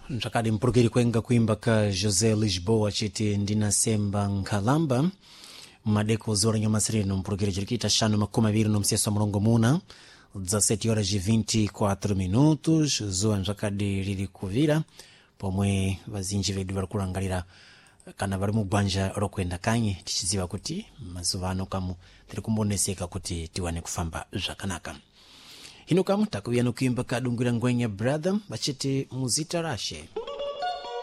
ntakadi mpulukiri kwenga kuimba ka José Lisboa chiti ndinasemba nkhalamba madeko zora nyoma sirino mpulukiri chirikita shano makumi abiri no mseso mulongo muna 17:24 minutos zuwa ntakadi lili kuvira pomwe vazinji vedu vari kulangalira kana vari mugwanja rokwenda kanye tichiziva kuti mazuva ano kamu tiri kumboneseka kuti tiwane kufamba zvakanaka. Hino kamu takuya nokuimba kadungwira ngwenya brother vachiti muzita rashe.